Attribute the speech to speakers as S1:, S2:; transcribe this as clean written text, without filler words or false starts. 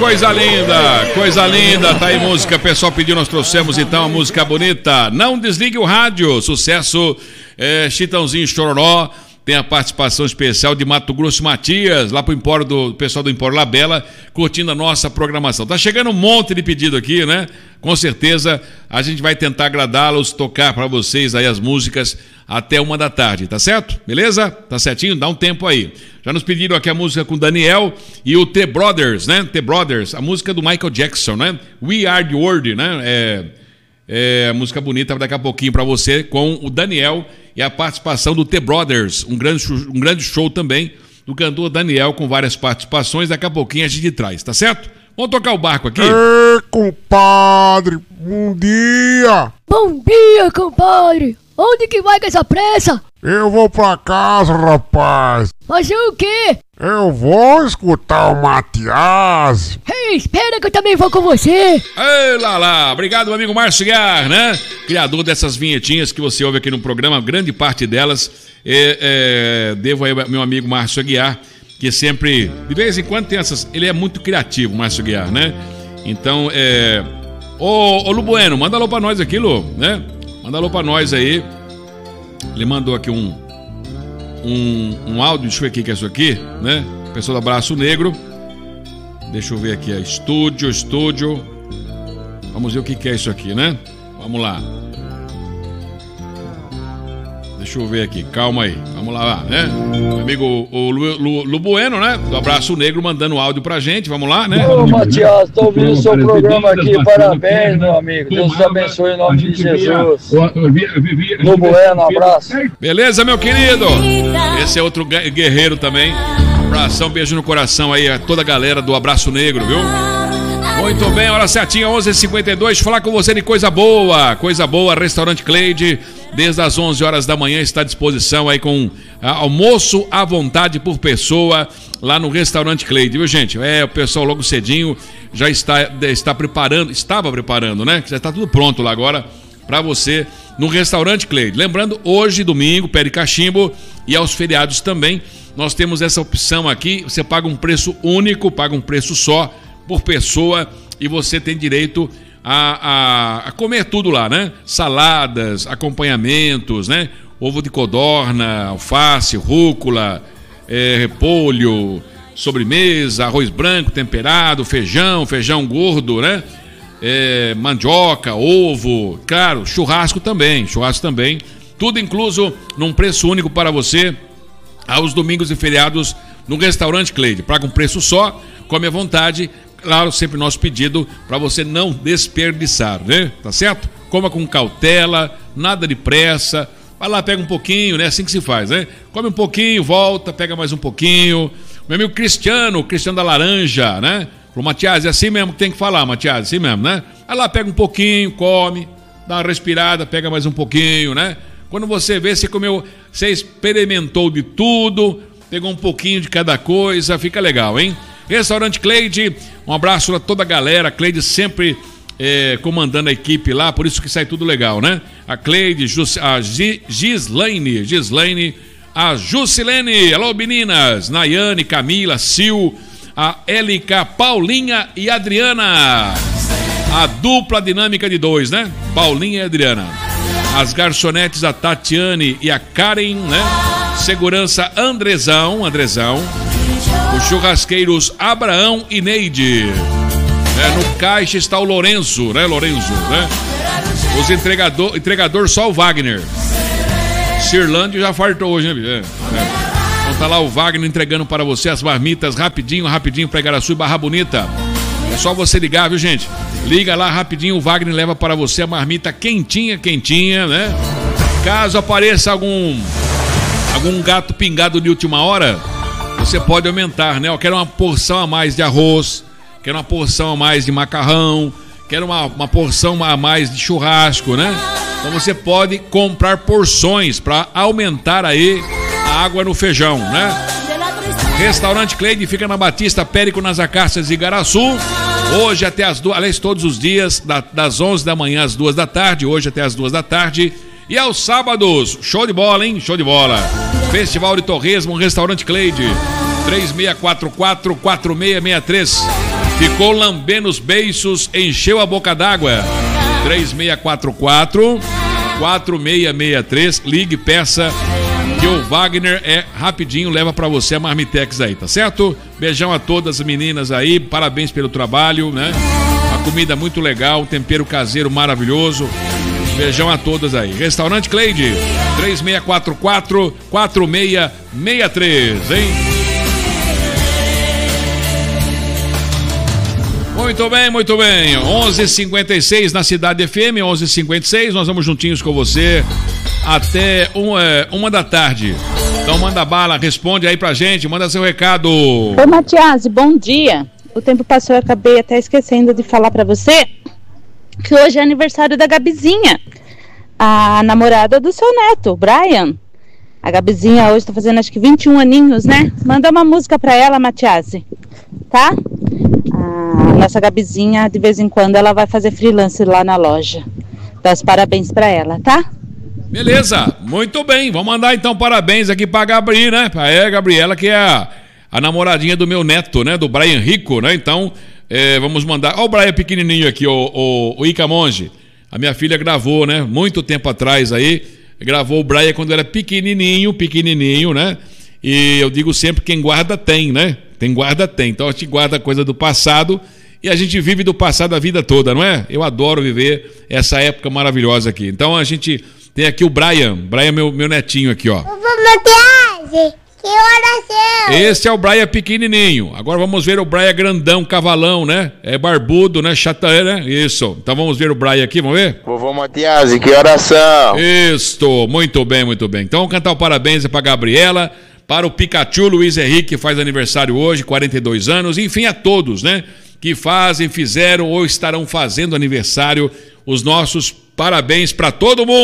S1: coisa linda, tá aí música, pessoal pediu, nós trouxemos então a música bonita, Não Desligue o Rádio, sucesso, Chitãozinho Chororó, tem a participação especial de Mato Grosso Matias, lá pro Empório do pessoal do Empório Labela, curtindo a nossa programação. Tá chegando um monte de pedido aqui, né? Com certeza a gente vai tentar agradá-los, tocar para vocês aí as músicas até 1 da tarde, tá certo? Beleza? Tá certinho? Dá um tempo aí. Já nos pediram aqui a música com o Daniel e o The Brothers, né? The Brothers, a música do Michael Jackson, né? We Are The World, né? A música bonita daqui a pouquinho para você com o Daniel e a participação do The Brothers, um grande show também do cantor Daniel com várias participações, daqui a pouquinho a gente traz, tá certo? Vamos tocar o barco aqui?
S2: Ei, compadre, bom dia!
S3: Bom dia, compadre! Onde que vai com essa pressa?
S2: Eu vou pra casa, rapaz.
S3: Fazer o quê?
S2: Eu vou escutar o Matias.
S3: Ei, espera que eu também vou com você.
S1: Ei, lá. Obrigado, meu amigo Márcio Guiar, né? Criador dessas vinhetinhas que você ouve aqui no programa, grande parte delas devo aí ao meu amigo Márcio Guiar, que sempre, de vez em quando tem essas... Ele é muito criativo, Márcio Guiar, né? Então, Ô, Lu Bueno, manda alô pra nós aqui, Lu, né? Manda alô pra nós aí. Ele mandou aqui um áudio, deixa eu ver o que é isso aqui, né? Pessoal do Abraço Negro. Deixa eu ver aqui, estúdio. Vamos ver o que é isso aqui, né? Vamos lá. Deixa eu ver aqui, calma aí. Vamos lá, né? Meu amigo o Lu Bueno, né? Do Abraço Negro mandando áudio pra gente, vamos lá, né?
S4: Ô, Matias, tô ouvindo o seu programa aqui, parabéns, meu amigo. Deus te abençoe em nome de Jesus. Lu Bueno, abraço.
S1: Beleza, meu querido? Esse é outro guerreiro também. Abração, beijo no coração aí a toda a galera do Abraço Negro, viu? Muito bem, hora certinha, 11h52, falar com você de coisa boa, Restaurante Cleide, desde as 11 horas da manhã está à disposição aí com almoço à vontade por pessoa lá no Restaurante Cleide, viu gente? O pessoal logo cedinho já estava preparando, né? Já está tudo pronto lá agora para você no Restaurante Cleide. Lembrando, hoje, domingo, pé de cachimbo e aos feriados também, nós temos essa opção aqui, você paga um preço único, paga um preço só, por pessoa, e você tem direito a comer tudo lá, né? Saladas, acompanhamentos, né? Ovo de codorna, alface, rúcula, repolho, sobremesa, arroz branco temperado, feijão gordo, né? Mandioca, ovo, claro, churrasco também, tudo incluso num preço único para você, aos domingos e feriados no Restaurante Cleide. Paga um preço só, come à vontade. Claro, sempre nosso pedido para você não desperdiçar, né? Tá certo? Coma com cautela, nada de pressa. Vai lá, pega um pouquinho, né? Assim que se faz, né? Come um pouquinho, volta, pega mais um pouquinho. Meu amigo Cristiano da Laranja, né? Falou, Matias, é assim mesmo que tem que falar, Matias, assim mesmo, né? Vai lá, pega um pouquinho, come, dá uma respirada, pega mais um pouquinho, né? Quando você vê, você comeu, você experimentou de tudo, pegou um pouquinho de cada coisa, fica legal, hein? Restaurante Cleide, um abraço a toda a galera, a Cleide sempre comandando a equipe lá, por isso que sai tudo legal, né? A Cleide, a Gislaine, a Jusilene, alô meninas, Nayane, Camila, Sil, a Élica, Paulinha e Adriana, a dupla dinâmica de dois, né? Paulinha e Adriana, as garçonetes, a Tatiane e a Karen, né? Segurança Andrezão, os churrasqueiros Abraão e Neide. No caixa está o Lorenzo, né? Os entregador só o Wagner. Cirlândia já fartou hoje, né? Então tá lá o Wagner entregando para você as marmitas rapidinho para Igaraçu e Barra Bonita. É só você ligar, viu gente? Liga lá rapidinho, o Wagner leva para você a marmita quentinha, né? Caso apareça algum gato pingado de última hora, você pode aumentar, né? Eu quero uma porção a mais de arroz, quero uma porção a mais de macarrão, quero uma porção a mais de churrasco, né? Então você pode comprar porções para aumentar aí a água no feijão, né? Restaurante Cleide fica na Batista Périco, nas Acácias e Igaraçu. Hoje até as 2, aliás, todos os dias, das 11 da manhã às 2 da tarde, hoje até as 2 da tarde. E aos sábados, show de bola, hein? Show de bola. Festival de Torresmo, Restaurante Cleide, 3644-4663. Ficou lambendo os beiços, encheu a boca d'água. 3644-4663. Ligue, peça, que o Wagner rapidinho leva pra você a Marmitex aí, tá certo? Beijão a todas as meninas aí, parabéns pelo trabalho, né? A comida muito legal, tempero caseiro maravilhoso. Beijão a todas aí. Restaurante Cleide, 3644-4663, hein? Muito bem, muito bem. 11h56 na Cidade FM, 11h56. Nós vamos juntinhos com você até 1h da tarde. Então manda bala, responde aí pra gente, manda seu recado.
S5: Oi, Matias, bom dia. O tempo passou e eu acabei até esquecendo de falar pra você que hoje é aniversário da Gabizinha, a namorada do seu neto, Brian. A Gabizinha hoje tá fazendo acho que 21 aninhos, né? Manda uma música pra ela, Matias, tá? A nossa Gabizinha, de vez em quando, ela vai fazer freelance lá na loja. Dá os parabéns pra ela, tá?
S1: Beleza, muito bem. Vamos mandar então parabéns aqui pra Gabriela, né? Pra Gabriela, que é a namoradinha do meu neto, né? Do Brian Rico, né? Então, vamos mandar. Olha o Brian pequenininho aqui, o Ica Monge. A minha filha gravou, né? Muito tempo atrás aí. Gravou o Brian quando era pequenininho, né? E eu digo sempre, quem guarda tem, né? Tem guarda tem. Então a gente guarda coisa do passado e a gente vive do passado a vida toda, não é? Eu adoro viver essa época maravilhosa aqui. Então a gente tem aqui o Brian. Brian, meu netinho aqui, ó.
S6: Matias, que oração!
S1: Esse é o Brian pequenininho. Agora vamos ver o Brian grandão, cavalão, né? É barbudo, né? Chata, né? Isso. Então vamos ver o Brian aqui, vamos ver?
S7: Vovô Matias, que oração!
S1: Isso, muito bem, muito bem. Então vamos cantar o parabéns para Gabriela, para o Pikachu Luiz Henrique, que faz aniversário hoje, 42 anos, enfim, a todos, né? Que fazem, fizeram ou estarão fazendo aniversário. Os nossos parabéns para todo mundo.